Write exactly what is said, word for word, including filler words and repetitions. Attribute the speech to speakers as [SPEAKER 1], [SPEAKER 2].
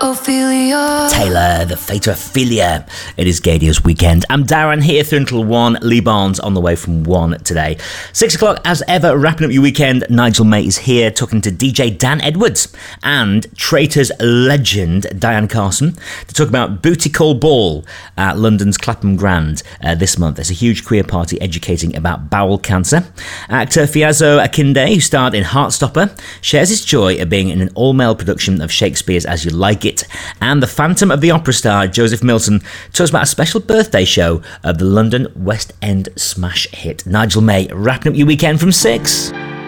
[SPEAKER 1] Ophelia.
[SPEAKER 2] Taylor, the fate of Ophelia. It is Gadio's weekend. I'm Darren here through until one. Lee Barnes on the way from one today. Six o'clock as ever, wrapping up your weekend. Nigel May is here talking to D J Dan Edwards and Traitors legend Diane Carson to talk about Booty Call Ball at London's Clapham Grand uh, this month. There's a huge queer party educating about bowel cancer. Actor Fiazo Akinde, who starred in Heartstopper, shares his joy of being in an all-male production of Shakespeare's As You Like It. And the Phantom of the Opera star Joseph Milton talks about a special birthday show of the London West End smash hit. Nigel May wrapping up your weekend from six.